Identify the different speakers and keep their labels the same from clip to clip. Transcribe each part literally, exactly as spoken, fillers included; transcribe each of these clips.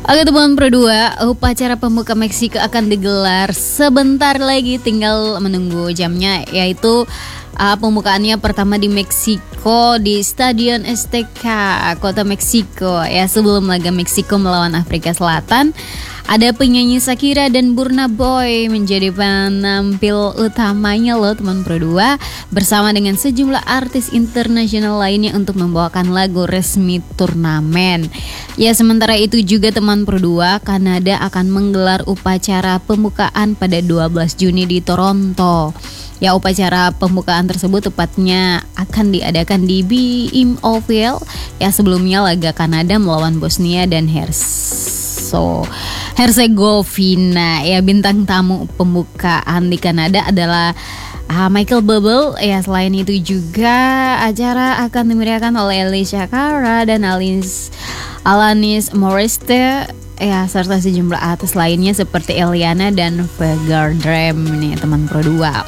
Speaker 1: Oke teman Pro dua, upacara pembuka Meksiko akan digelar sebentar lagi, tinggal menunggu jamnya, yaitu uh, pembukaannya pertama di Meksiko di Stadion Azteca, kota Meksiko. Ya, sebelum laga Meksiko melawan Afrika Selatan, ada penyanyi Shakira dan Burna Boy menjadi penampil utamanya loh teman Pro dua, bersama dengan sejumlah artis internasional lainnya untuk membawakan lagu resmi turnamen. Ya, sementara itu juga teman Pro dua, Kanada akan menggelar upacara pembukaan pada dua belas Juni di Toronto. Ya, upacara pembukaan tersebut tepatnya akan diadakan di B M O Field. Ya, sebelumnya laga Kanada melawan Bosnia dan Herso Herzegovina. Ya, bintang tamu pembukaan di Kanada adalah uh, Michael Bublé. Ya, selain itu juga acara akan dimeriahkan oleh Alicia Cara dan Alice Alanis Morissette, ya, serta sejumlah artis lainnya seperti Eliana dan Vega Dream nih teman Pro dua.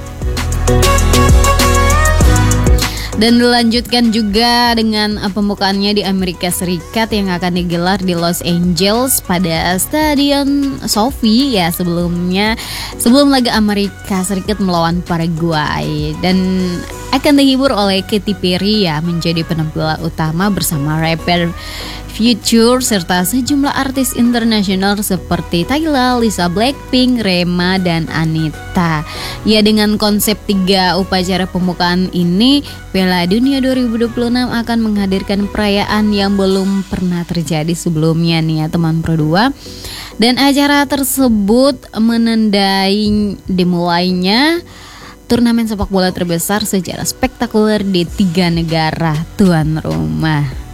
Speaker 1: Dan dilanjutkan juga dengan pembukaannya di Amerika Serikat yang akan digelar di Los Angeles pada Stadion Sophie. Ya, sebelumnya sebelum laga Amerika Serikat melawan Paraguay, dan akan dihibur oleh Katy Perry ya menjadi penampilan utama bersama rapper Future serta sejumlah artis internasional seperti Tyla, Lisa Blackpink, Rema, dan Anita. Ya, dengan konsep tiga upacara pembukaan ini, Piala Dunia dua ribu dua puluh enam akan menghadirkan perayaan yang belum pernah terjadi sebelumnya nih ya teman Pro dua. Dan acara tersebut menandai dimulainya turnamen sepak bola terbesar secara spektakuler di tiga negara tuan rumah.